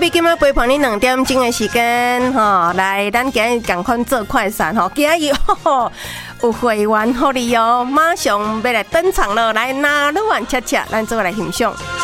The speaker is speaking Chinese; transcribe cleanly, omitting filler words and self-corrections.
比今仔陪伴你2点钟的时间吼，来，咱今日赶快做快闪吼，今日有会员福利哦，马上要来登场了，来拿路玩恰恰，咱做来欣赏。